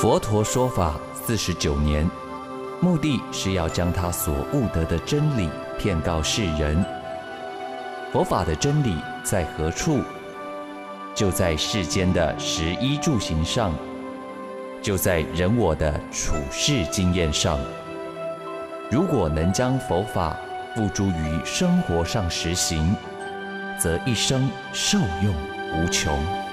佛陀说法49年，目的是要将他所悟得的真理遍告世人。佛法的真理在何处？就在世间的食衣住行上，就在人我的处世经验上。如果能将佛法付诸于生活上实行，则一生受用无穷。